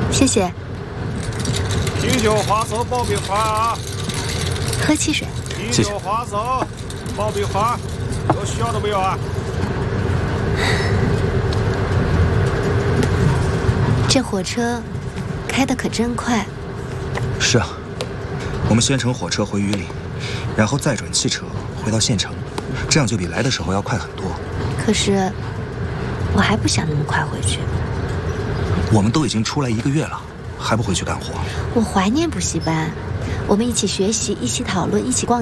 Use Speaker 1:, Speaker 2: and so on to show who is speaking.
Speaker 1: 谢谢。
Speaker 2: 啤酒、花生、爆米花啊！
Speaker 1: 喝汽水。
Speaker 2: 啤酒、花生、爆米花，有需要的没有啊？
Speaker 1: 这火车开得可真快。
Speaker 3: 是啊，我们先乘火车回榆林，然后再转汽车回到县城，这样就比来的时候要快很多。
Speaker 1: 可是我还不想那么快回去。
Speaker 3: 我们都已经出来1个月了，还不回去干活？
Speaker 1: 我怀念补习班，我们一起学习，一起讨论，一起逛